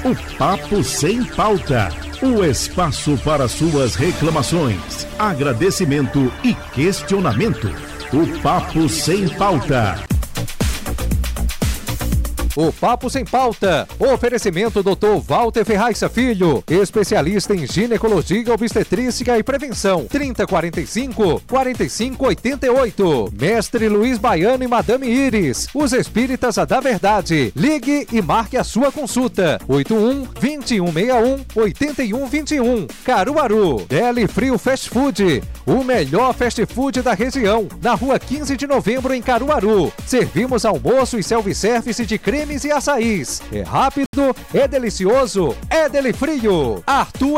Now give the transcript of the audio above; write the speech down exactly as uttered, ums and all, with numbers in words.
o Papo Sem Pauta. O espaço para suas reclamações, agradecimento e questionamento. O Papo Sem Pauta. O Papo Sem Pauta. Oferecimento doutor Walter Ferraiça Filho, especialista em ginecologia, obstetrícia e prevenção. trinta, quarenta e cinco, quarenta e cinco, oitenta e oito. Mestre Luiz Baiano e Madame Iris, os espíritas da verdade. Ligue e marque a sua consulta. oito um, dois um seis um, oito um dois um. Caruaru. Deli Frio Fast Food, o melhor fast food da região. Na rua quinze de novembro, em Caruaru. Servimos almoço e self-service de creme e açaís. É rápido, é delicioso, é Deli Frio. Arthur